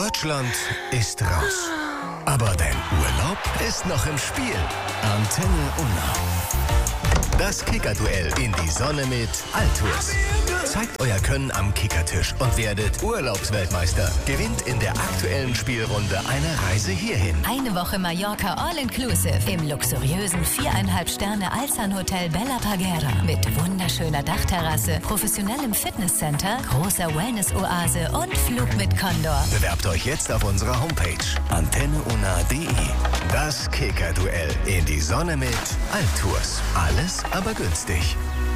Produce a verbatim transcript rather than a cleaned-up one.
Deutschland ist raus. Aber dein Urlaub ist noch im Spiel. Antenne Unna. Das Kicker-Duell in die Sonne mit Altours. Zeigt euer Können am Kickertisch und werdet Urlaubsweltmeister. Gewinnt in der aktuellen Spielrunde eine Reise hierhin. Eine Woche Mallorca All-Inclusive im luxuriösen viereinhalb Sterne Alsan Hotel Bella Parguera mit wunderschöner Dachterrasse, professionellem Fitnesscenter, großer Wellness-Oase und Flug mit Condor. Bewerbt euch jetzt auf unserer Homepage antenne unna punkt de. Das Kicker-Duell in die Sonne mit Altours. Alles aber günstig.